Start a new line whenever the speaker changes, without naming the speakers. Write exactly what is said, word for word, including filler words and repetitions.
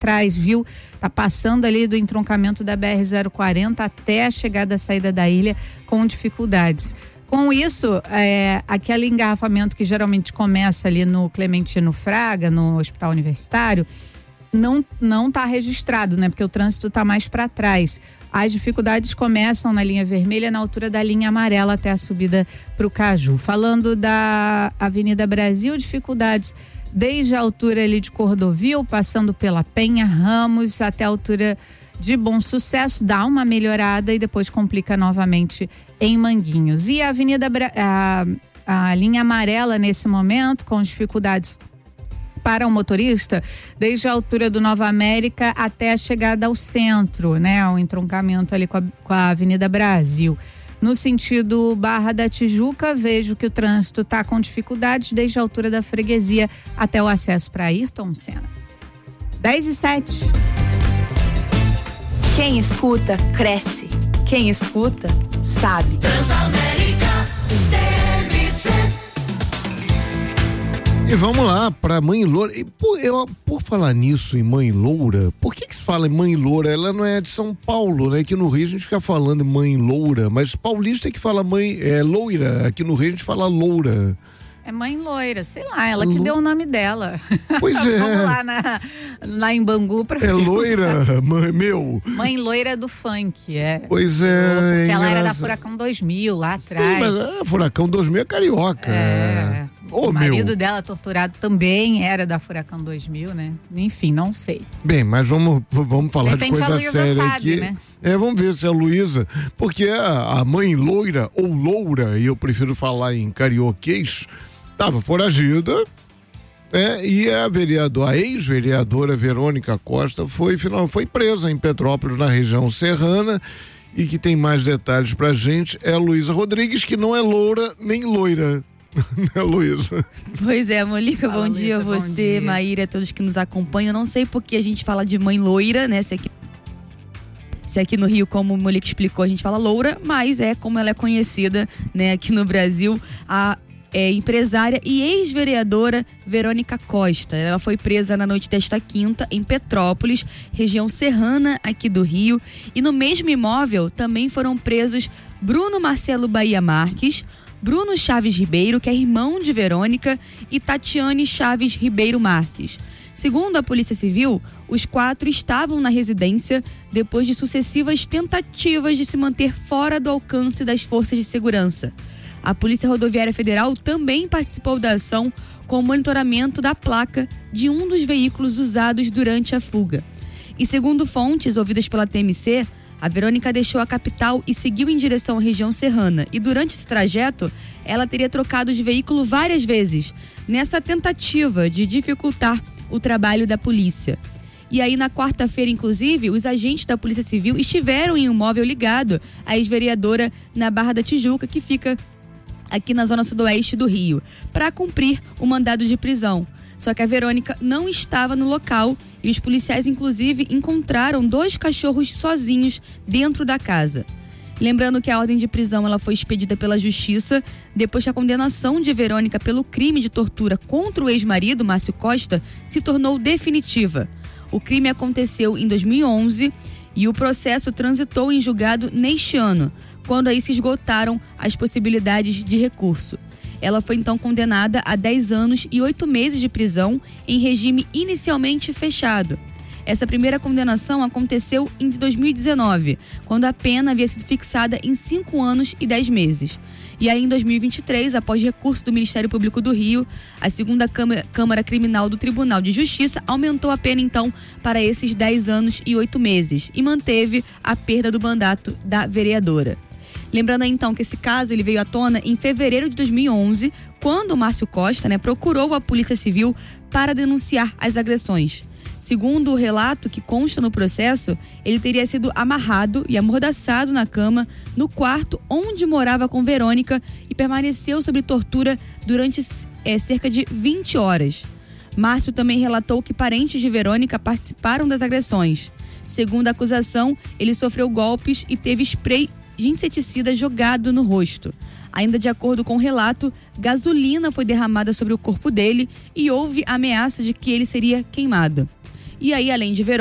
trás, viu? Tá passando ali do entroncamento da B R zero quarenta até a chegada da saída da ilha com dificuldades. Com isso, é, aquele engarrafamento que geralmente começa ali no Clementino Fraga, no Hospital Universitário, não não está registrado, né? Porque o trânsito está mais para trás. As dificuldades começam na linha vermelha, na altura da linha amarela até a subida para o Caju. Falando da Avenida Brasil, dificuldades desde a altura ali de Cordovil, passando pela Penha, Ramos, até a altura de Bom Sucesso, dá uma melhorada e depois complica novamente em Manguinhos. E a Avenida Bra... a, a linha amarela nesse momento, com dificuldades para o motorista, desde a altura do Nova América até a chegada ao centro, né? O entroncamento ali com a, com a Avenida Brasil. No sentido Barra da Tijuca, vejo que o trânsito está com dificuldades desde a altura da Freguesia até o acesso para Ayrton Senna. dez e sete.
Quem escuta, cresce. Quem escuta, sabe.
Transamérica T V C.
E vamos lá para Mãe Loura. E por, eu, por falar nisso em Mãe Loura, por que que se fala em Mãe Loura? Ela não é de São Paulo, né? Aqui no Rio a gente fica falando em Mãe Loura, mas paulista é que fala mãe é, loira. Aqui no Rio a gente fala loura.
É Mãe Loira, sei lá, ela que deu o nome dela.
Pois é.
Vamos lá, na, lá em Bangu pra
É loira, mãe, meu.
Mãe Loira do funk, é.
Pois é.
Porque ela era da
engraçado.
Furacão dois mil, lá atrás.
Sim, mas é, Furacão dois mil é carioca.
É.
Ô,
o marido
meu.
dela, torturado, também era da Furacão dois mil, né? Enfim, não sei.
Bem, mas vamos, vamos falar
De
de,
repente
coisa
a Luísa
séria
sabe,
aqui.
né?
É, vamos ver se é a Luísa, porque a, a mãe loira ou loura, e eu prefiro falar em carioquês, estava foragida, né? E a vereadora, a ex-vereadora Verônica Costa foi, final, foi presa em Petrópolis, na região serrana, e que tem mais detalhes pra gente é a Luísa Rodrigues, que não é loura nem loira. Né, Luísa?
Pois é, Molica,
Fala,
bom dia a
Luísa, bom
você,
dia.
Maíra, a todos que nos acompanham. Eu não sei porque a gente fala de mãe loira, né? Se aqui, se aqui no Rio, como o Molica explicou, a gente fala loura, mas é como ela é conhecida, né, aqui no Brasil, a é, empresária e ex-vereadora Verônica Costa. Ela foi presa na noite desta quinta em Petrópolis, região serrana aqui do Rio. E no mesmo imóvel também foram presos Bruno Marcelo Bahia Marques, Bruno Chaves Ribeiro, que é irmão de Verônica, e Tatiane Chaves Ribeiro Marques. Segundo a Polícia Civil, os quatro estavam na residência depois de sucessivas tentativas de se manter fora do alcance das forças de segurança. A Polícia Rodoviária Federal também participou da ação com o monitoramento da placa de um dos veículos usados durante a fuga. E segundo fontes ouvidas pela T M C, a Verônica deixou a capital e seguiu em direção à região serrana. E durante esse trajeto, ela teria trocado de veículo várias vezes, nessa tentativa de dificultar o trabalho da polícia. E aí, na quarta-feira, inclusive, os agentes da Polícia Civil estiveram em um móvel ligado à ex-vereadora na Barra da Tijuca, que fica aqui na zona sudoeste do Rio, para cumprir o mandado de prisão. Só que a Verônica não estava no local e os policiais, inclusive, encontraram dois cachorros sozinhos dentro da casa. Lembrando que a ordem de prisão ela foi expedida pela Justiça depois que a condenação de Verônica pelo crime de tortura contra o ex-marido, Márcio Costa, se tornou definitiva. O crime aconteceu em dois mil e onze e o processo transitou em julgado neste ano, quando aí se esgotaram as possibilidades de recurso. Ela foi então condenada a dez anos e oito meses de prisão em regime inicialmente fechado. Essa primeira condenação aconteceu em dois mil e dezenove, quando a pena havia sido fixada em cinco anos e dez meses. E aí, em dois mil e vinte e três, após recurso do Ministério Público do Rio, a segunda Câmara, Câmara Criminal do Tribunal de Justiça aumentou a pena, então, para esses dez anos e oito meses e manteve a perda do mandato da vereadora. Lembrando aí, então, que esse caso ele veio à tona em fevereiro de dois mil e onze, quando o Márcio Costa, né, procurou a Polícia Civil para denunciar as agressões. Segundo o relato que consta no processo, ele teria sido amarrado e amordaçado na cama no quarto onde morava com Verônica e permaneceu sob tortura durante é, cerca de vinte horas. Márcio também relatou que parentes de Verônica participaram das agressões. Segundo a acusação, ele sofreu golpes e teve spray de inseticida jogado no rosto. Ainda de acordo com o relato, gasolina foi derramada sobre o corpo dele e houve ameaça de que ele seria queimado. E aí, além de Verônica,